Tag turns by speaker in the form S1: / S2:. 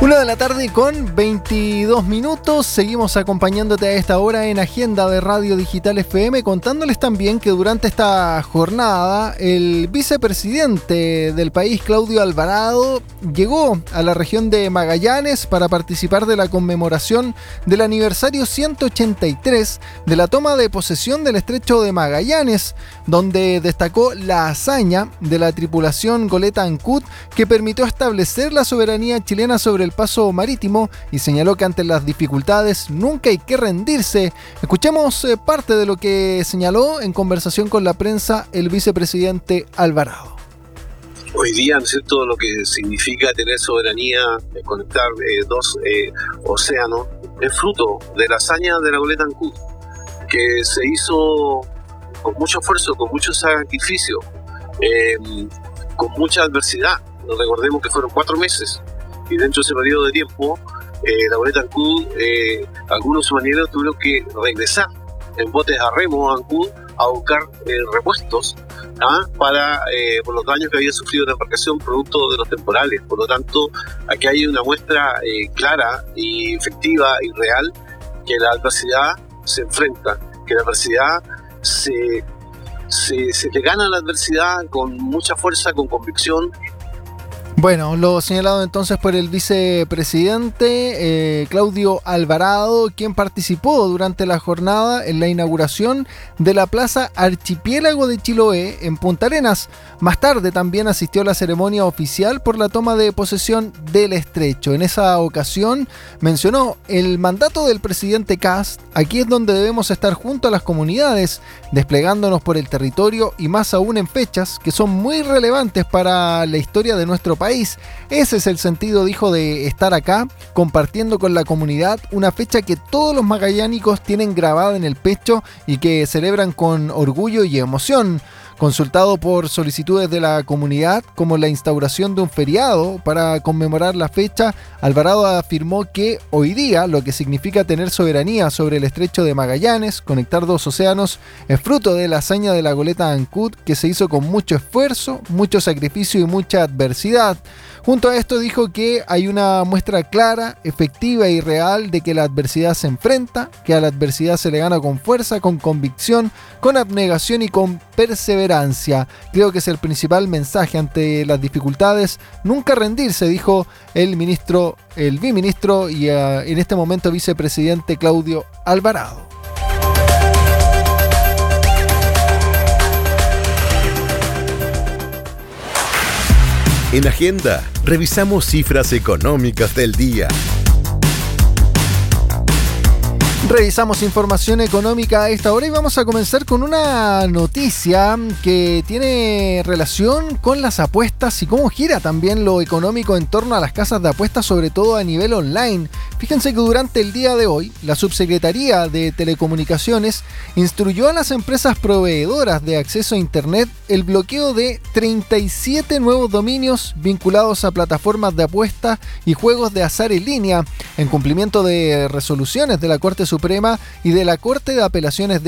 S1: 1 de la tarde con 22 minutos. Seguimos acompañándote a esta hora en Agenda de Radio Digital FM, contándoles también que durante esta jornada el vicepresidente del país, Claudio Alvarado, llegó a la región de Magallanes para participar de la conmemoración del aniversario 183 de la toma de posesión del Estrecho de Magallanes, donde destacó la hazaña de la tripulación Goleta Ancud, que permitió establecer la soberanía chilena sobre el paso marítimo, y señaló que ante las dificultades nunca hay que rendirse. Escuchemos parte de lo que señaló en conversación con la prensa el vicepresidente Alvarado.
S2: Hoy día, ¿no es cierto?, lo que significa tener soberanía, conectar dos océanos, es fruto de la hazaña de la Goleta Ancud, que se hizo con mucho esfuerzo, con mucho sacrificio, con mucha adversidad. Recordemos que fueron 4 meses, y dentro de ese periodo de tiempo, la Goleta Ancud, algunos marineros tuvieron que regresar en botes a remo a Ancud a buscar repuestos por los daños que había sufrido la embarcación producto de los temporales. Por lo tanto, aquí hay una muestra clara y efectiva y real que la adversidad se enfrenta, que la adversidad se le gana a la adversidad con mucha fuerza, con convicción.
S1: Bueno, lo señalado entonces por el vicepresidente Claudio Alvarado, quien participó durante la jornada en la inauguración de la Plaza Archipiélago de Chiloé en Punta Arenas. Más tarde también asistió a la ceremonia oficial por la toma de posesión del estrecho. En esa ocasión mencionó el mandato del presidente Kast: aquí es donde debemos estar junto a las comunidades, desplegándonos por el territorio, y más aún en fechas que son muy relevantes para la historia de nuestro país. Ese es el sentido, dijo, de estar acá, compartiendo con la comunidad una fecha que todos los magallánicos tienen grabada en el pecho y que celebran con orgullo y emoción. Consultado por solicitudes de la comunidad, como la instauración de un feriado para conmemorar la fecha, Alvarado afirmó que hoy día lo que significa tener soberanía sobre el Estrecho de Magallanes, conectar dos océanos, es fruto de la hazaña de la Goleta Ancud, que se hizo con mucho esfuerzo, mucho sacrificio y mucha adversidad. Junto a esto dijo que hay una muestra clara, efectiva y real de que la adversidad se enfrenta, que a la adversidad se le gana con fuerza, con convicción, con abnegación y con perseverancia. Creo que es el principal mensaje ante las dificultades: nunca rendirse, dijo el biministro y en este momento vicepresidente Claudio Alvarado.
S3: En Agenda, revisamos cifras económicas del día.
S1: Revisamos información económica a esta hora y vamos a comenzar con una noticia que tiene relación con las apuestas y cómo gira también lo económico en torno a las casas de apuestas, sobre todo a nivel online. Fíjense que durante el día de hoy, la Subsecretaría de Telecomunicaciones instruyó a las empresas proveedoras de acceso a Internet el bloqueo de 37 nuevos dominios vinculados a plataformas de apuestas y juegos de azar en línea, en cumplimiento de resoluciones de la Corte Suprema y de la Corte de Apelaciones de